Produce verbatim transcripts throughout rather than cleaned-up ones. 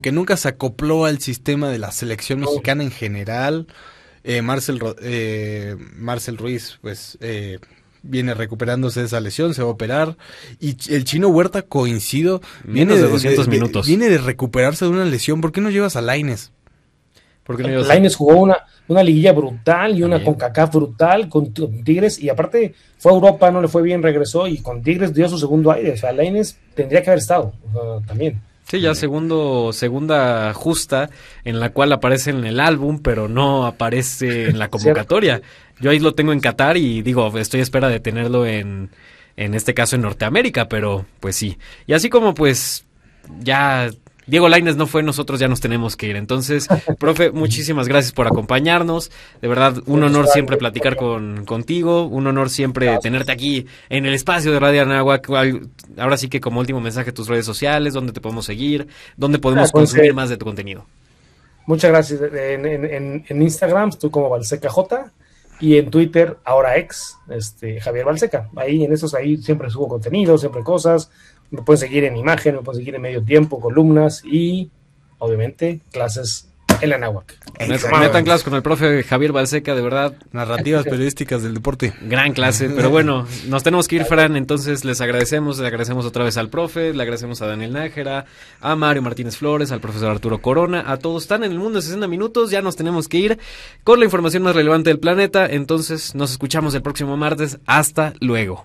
que nunca se acopló al sistema de la selección mexicana en general. Eh, Marcel, eh, Marcel Ruiz, pues, eh, viene recuperándose de esa lesión, se va a operar. Y el Chino Huerta, coincido, viene de de doscientos de, minutos. Viene de recuperarse de una lesión. ¿Por qué no llevas a Lainez? Porque no Lainez jugó una, una liguilla brutal y una También. CONCACAF brutal con Tigres, y aparte fue a Europa, no le fue bien, regresó y con Tigres dio su segundo aire. O sea, Lainez tendría que haber estado uh, también. Sí, ya segundo, segunda justa en la cual aparece en el álbum, pero no aparece en la convocatoria. Yo ahí lo tengo en Qatar y digo, estoy a espera de tenerlo en, en este caso en Norteamérica, pero pues sí. Y así como pues ya Diego Lainez no fue, nosotros ya nos tenemos que ir. Entonces, profe, muchísimas gracias por acompañarnos. De verdad, un honor siempre platicar con contigo, un honor siempre tenerte aquí en el espacio de Radio Anáhuac. Ahora sí que como último mensaje, tus redes sociales, dónde te podemos seguir, dónde podemos ah, consumir que... más de tu contenido. Muchas gracias. En, en, en Instagram estoy como Balseca J y en Twitter, ahora ex, este, Javier Balseca. Ahí en esos, ahí siempre subo contenido, siempre cosas. Me pueden seguir en imagen, me pueden seguir en medio tiempo, columnas y, obviamente, clases en la Anáhuac. Metan clases con el profe Javier Balseca, de verdad. Narrativas periodísticas del deporte. Gran clase, pero bueno, nos tenemos que ir, Fran, entonces les agradecemos, le agradecemos otra vez al profe, le agradecemos a Daniel Nájera, a Mario Martínez Flores, al profesor Arturo Corona, a todos. Están en el mundo de sesenta minutos, ya nos tenemos que ir con la información más relevante del planeta, entonces nos escuchamos el próximo martes. Hasta luego.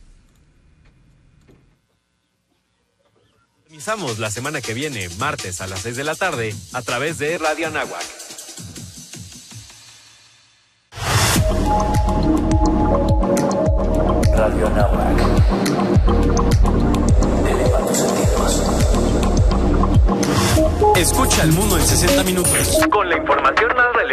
Comenzamos la semana que viene, martes a las seis de la tarde, a través de Radio Anáhuac. Radio Anáhuac. Eleva tus sentidos. Escucha el mundo en sesenta minutos. Con la información más relevante.